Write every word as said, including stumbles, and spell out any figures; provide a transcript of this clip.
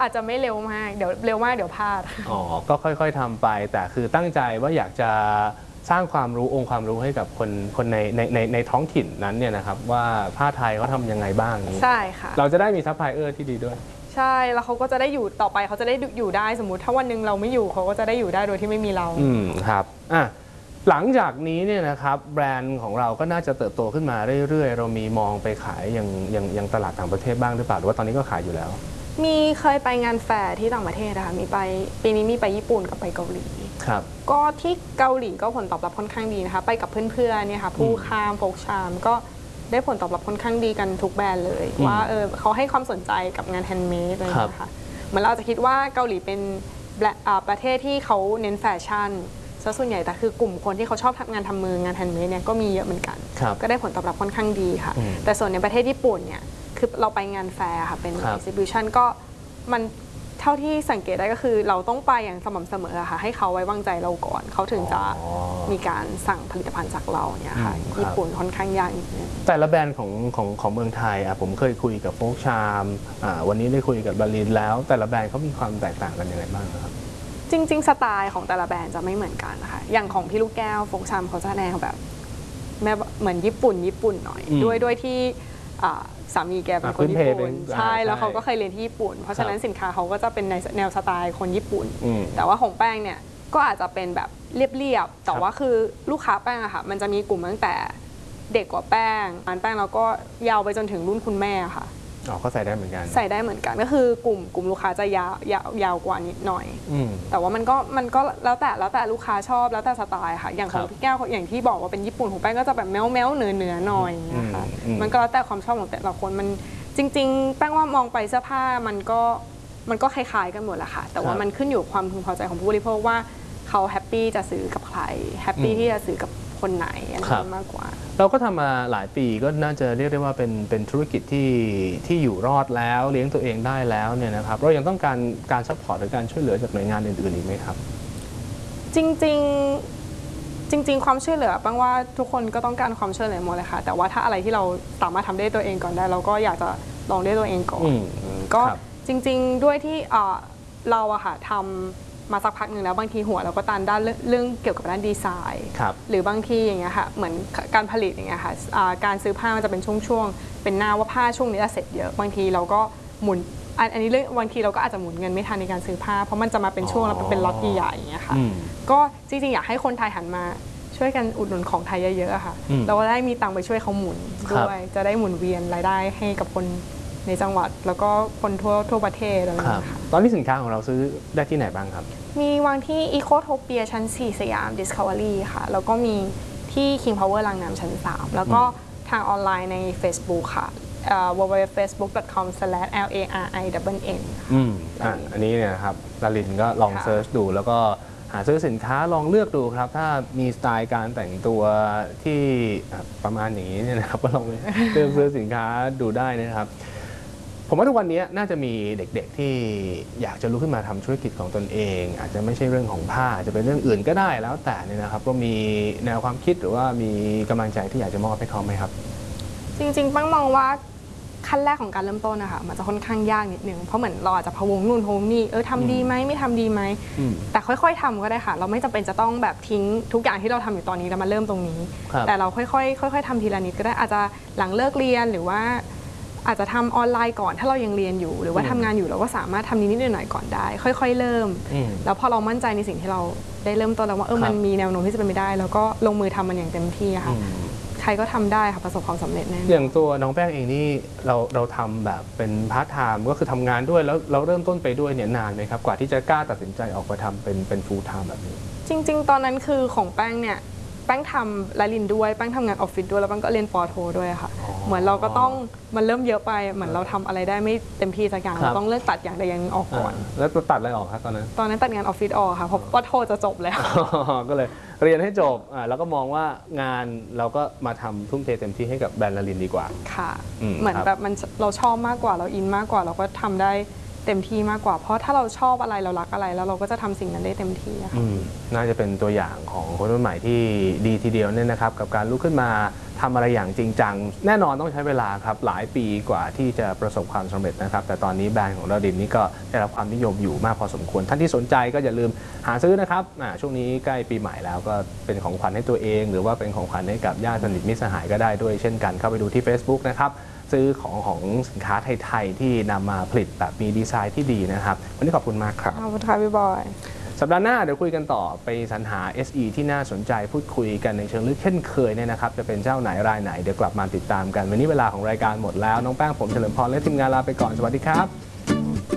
อาจจะไม่เร็วมากเดี๋ยวเร็วมากเดี๋ยวพลาดอ๋อก็ค่อยๆทำไปแต่คือตั้งใจว่าอยากจะสร้างความรู้องค์ความรู้ให้กับคนคนในในในในท้องถิ่นนั้นเนี่ยนะครับว่าผ้าไทยเขาทำยังไงบ้างใช่ค่ะเราจะได้มีซัพพลายเออร์ที่ดีด้วยใช่แล้วเขาก็จะได้อยู่ต่อไปเขาจะได้อยู่ได้สมมุติถ้าวันหนึ่งเราไม่อยู่เขาก็จะได้อยู่ได้โดยที่ไม่มีเราอืมครับอ่ะหลังจากนี้เนี่ยนะครับแบรนด์ของเราก็น่าจะเติบโตขึ้นมาเรื่อยๆเรามีมองไปขายยังยังยังตลาดต่างประเทศบ้างหรือเปล่าหรือว่าตอนนี้ก็ขายอยู่แล้วมีเคยไปงานแฟร์ที่ต่างประเทศนะคะมีไปปีนี้มีไปญี่ปุ่นกับไปเกาหลีครับก็ที่เกาหลีก็ผลตอบรับค่อนข้างดีนะคะไปกับเพื่อนๆเนี่ยค่ะผู้ข้ามโฟกชามก็ได้ผลตอบรับค่อนข้างดีกันทุกแบรนด์เลยว่าเออเขาให้ความสนใจกับงานแฮนด์เมดอะไรนะคะเหมือนเราจะคิดว่าเกาหลีเป็นประเทศที่เขาเน้นแฟชั่นซะส่วนใหญ่แต่คือกลุ่มคนที่เขาชอบทำงานทำมืองานแฮนด์เมดเนี่ยก็มีเยอะเหมือนกันก็ได้ผลตอบรับค่อนข้างดีค่ะแต่ส่วนในประเทศญี่ปุ่นเนี่ยคือเราไปงานแฟร์ค่ะเป็น exhibition ก็มันเท่าที่สังเกตได้ก็คือเราต้องไปอย่างสม่ำเสมอค่ะให้เขาไว้วางใจเราก่อนเขาถึงจะมีการสั่งผลิตภัณฑ์จากเราเนี่ยค่ะญี่ปุ่นค่อนข้างยากนิดนึงแต่ละแบรนด์ของของของเมืองไทยอ่ะผมเคยคุยกับโฟกชามวันนี้ได้คุยกับบาลินแล้วแต่ละแบรนด์เขามีความแตกต่างกันยังไงบ้างครับจริงๆสไตล์ของแต่ละแบรนด์จะไม่เหมือนกันนะคะอย่างของพี่ลูกแก้วโฟกชามเขาจะแนวแบบแม่เหมือนญี่ปุ่นญี่ปุ่นหน่อยด้วยด้วยที่สามีแกเป็นคนญี่ปุ่นใช่แล้วเขาก็เคยเรียนที่ญี่ปุ่นเพราะฉะนั้นสินค้าเขาก็จะเป็นในแนวสไตล์คนญี่ปุ่นแต่ว่าของแป้งเนี่ยก็อาจจะเป็นแบบเรียบๆแต่ว่าคือลูกค้าแป้งอะค่ะมันจะมีกลุ่มตั้งแต่เด็กกว่าแป้งร้านแป้งแล้วก็ยาวไปจนถึงรุ่นคุณแม่ค่ะอ๋อก็ใส่ได้เหมือนกันใส่ได้เหมือนกันก็คือกลุ่มกลุ่มลูกค้าจะยาวยาวยาวกว่านิดหน่อยแต่ว่ามันก็มันก็แล้วแต่แล้วแต่ลูกค้าชอบแล้วแต่สไตล์ค่ะอย่างของพี่แก้วอย่างที่บอกว่าเป็นญี่ปุ่นของแป้งก็จะแบบแมวแมวเนื้อเนื้อหน่อยนะคะมันก็แล้วแต่ความชอบของแต่ละคนมันจริงๆแป้งว่ามองไปเสื้อผ้ามันก็มันก็คล้ายๆกันหมดแหละค่ะแต่ว่ามันขึ้นอยู่ความพึงพอใจของผู้บริโภคว่าเขาแฮปปี้จะซื้อกับใครแฮปปี้ที่จะซื้อกับคนไหนอันนี้มากกว่าเราก็ทำมาหลายปีก็น่าจะเรียกได้ว่าเป็นเป็นธุรกิจที่ที่อยู่รอดแล้วเลี้ยงตัวเองได้แล้วเนี่ยนะครับเรายังต้องการการซัพพอร์ตหรือการช่วยเหลือจากหน่วยงานอื่นๆอีกไหมครับจริงๆจริงๆความช่วยเหลือแป้งว่าทุกคนก็ต้องการความช่วยเหลือหมดเลยค่ะแต่ว่าถ้าอะไรที่เราสามารถทำได้ตัวเองก่อนได้เราก็อยากจะลองได้ตัวเองก่อนก็จริงๆด้วยที่เราอะค่ะทำมาสักพักหนึ่งแล้วบางทีหัวเราก็ตันด้านเรื่องเกี่ยวกับด้านดีไซน์หรือบางทีอย่างเงี้ยค่ะเหมือนการผลิตอย่างเงี้ยค่ะการซื้อผ้ามันจะเป็นช่วงๆเป็นหน้าว่าผ้าช่วงนี้จะเสร็จเยอะบางทีเราก็หมุนอันนี้เรื่องบางทีเราก็อาจจะหมุนเงินไม่ทันในการซื้อผ้าเพราะมันจะมาเป็นช่วงแล้วเป็นล็อตใหญ่ๆอย่างเงี้ยค่ะก็จริงๆอยากให้คนไทยหันมาช่วยกันอุดหนุนของไทยเยอะๆค่ะเราก็ได้มีตังค์ไปช่วยเขาหมุนด้วยจะได้หมุนเวียนรายได้ให้กับคนในจังหวัดแล้วก็คนทั่วทั่วประเทศอะไรอย่างเงี้ยค่ะตอนนี้สินค้าของเราซื้อได้ที่ไหนบ้างครับมีวางที่ Ecotopia ชั้นสี่สยาม Discovery ค่ะแล้วก็มีที่ King Power รางน้ำชั้นสามแล้วก็ทางออนไลน์ใน Facebook ค่ะ ดับเบิลยู ดับเบิลยู ดับเบิลยู ดอท เฟซบุ๊ก ดอท คอม สแลช แอล เอ อาร์ ไอ เอ็น เอ็นอืมอ่ะอันนี้เนี่ยครับลาลินก็ลองเซิร์ชดูแล้วก็หาซื้อสินค้าลองเลือกดูครับถ้ามีสไตล์การแต่งตัวที่ประมาณอย่างนี้เนี่ยนะครับก็ลองเลือกซื้อสินค้าดูได้นะครับผมว่าทุกวันนี้น่าจะมีเด็กๆที่อยากจะลุกขึ้นมาทำธุรกิจของตนเองอาจจะไม่ใช่เรื่องของผ้าอาจจะเป็นเรื่องอื่นก็ได้แล้วแต่เนี่ยนะครับก็มีแนวความคิดหรือว่ามีกำลังใจที่อยากจะมอบให้เขาไหมครับจริงๆปั้งมองว่าขั้นแรกของการเริ่มต้นนะคะมันจะค่อนข้างยากนิดนึงเพราะเหมือนเราอาจจะพะวงนู่นพะวงนี่เออทำดีไหมไม่ทำดีไหมแต่ค่อยๆทำก็ได้ค่ะเราไม่จำเป็นจะต้องแบบทิ้งทุกอย่างที่เราทำอยู่ตอนนี้แล้วมาเริ่มตรงนี้แต่เราค่อยๆค่อยๆทำทีละนิดก็ได้อาจจะหลังเลิกเรียนหรือว่าอาจจะทำออนไลน์ก่อนถ้าเรายังเรียนอยู่หรือว่าทำงานอยู่เราก็สามารถทำนิดๆหน่อยๆก่อนได้ค่อยๆเริ่มแล้วพอเรามั่นใจในสิ่งที่เราได้เริ่มต้นแล้วว่าเออมันมีแนวโน้มที่จะเป็นไปได้แล้วก็ลงมือทำมันอย่างเต็มที่ค่ะใครก็ทำได้ค่ะประสบความสำเร็จแน่อย่างตัวน้องแป้งเองนี่เราเราทำแบบเป็นพาร์ทไทม์ก็คือทำงานด้วยแล้วเราเริ่มต้นไปด้วยเนี่ยนานไหมครับกว่าที่จะกล้าตัดสินใจออกมาทำเป็นเป็นฟูลไทม์แบบนี้จริงๆตอนนั้นคือของแป้งเนี่ยแป้งทำและลินด้วยแป้งทำงานออฟฟิศด้วยแล้วแป้งก็เรียนปอโทด้วยค่ะเหมือนเราก็ต้องมันเริ่มเยอะไปเหมือนเราทำอะไรได้ไม่เต็มที่สักอย่างเราต้องเลือกตัดอย่างใดอย่างนึงออกก่อนแล้วตัดอะไรออกครับตอนนั้นตอนนั้นตัดงานออฟฟิศออกค่ะเพราะปอโทจะจบแล้วก็เลยเรียนให้จบแล้วก็มองว่างานเราก็มาทำทุ่มเทเต็มที่ให้กับแบรนด์ละลินดีกว่าค่ะเหมือนแบบมันเราชอบมากกว่าเราอินมากกว่าเราก็ทำได้เต็มที่มากกว่าเพราะถ้าเราชอบอะไรเรารักอะไรแล้วเราก็จะทำสิ่งนั้นได้เต็มที่ค่ะน่าจะเป็นตัวอย่างของคนรุ่นใหม่ที่ดีทีเดียวเนี่ยนะครับกับการลุกขึ้นมาทำอะไรอย่างจริงจังแน่นอนต้องใช้เวลาครับหลายปีกว่าที่จะประสบความสำเร็จนะครับแต่ตอนนี้แบรนด์ของดารินนี่ก็ได้รับความนิยมอยู่มากพอสมควรท่านที่สนใจก็อย่าลืมหาซื้อนะครับช่วงนี้ใกล้ปีใหม่แล้วก็เป็นของขวัญให้ตัวเองหรือว่าเป็นของขวัญให้กับญาติสนิทมิตรสหายก็ได้ด้วยเช่นกันเข้าไปดูที่ Facebook นะครับซื้อของของสินค้าไทยๆที่นำมาผลิตแบบมีดีไซน์ที่ดีนะครับวันนี้ขอบคุณมากครับขอบคุณค่ะพี่บอยสัปดาห์หน้าเดี๋ยวคุยกันต่อไปสรรหา เอส อี ที่น่าสนใจพูดคุยกันในเชิงลึกเช่นเคยเนี่ยนะครับจะเป็นเจ้าไหนรายไหนเดี๋ยวกลับมาติดตามกันวันนี้เวลาของรายการหมดแล้วน้องแป้งผมเฉลิมพรและทีมงานลาไปก่อนสวัสดีครับ